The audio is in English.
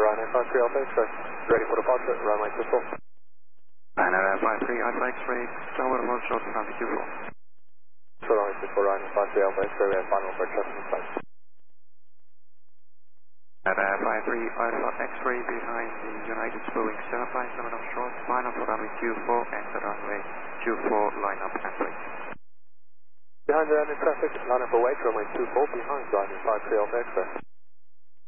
Ryanair 53 Alpha X-ray. Ready for departure, runway 24. Ryanair 53 Alpha X-ray, downward hold short from the Q4. So runway 24, Ryanair 53 Alpha X-ray, we have final for traffic in sight. Ryanair 53 Alpha X-ray behind the United Boeing 757 off short, final for runway Q4 and the runway Q4 line up and brake. Behind the landing traffic, line up away, runway 24, behind Ryanair 53 Alpha X-ray.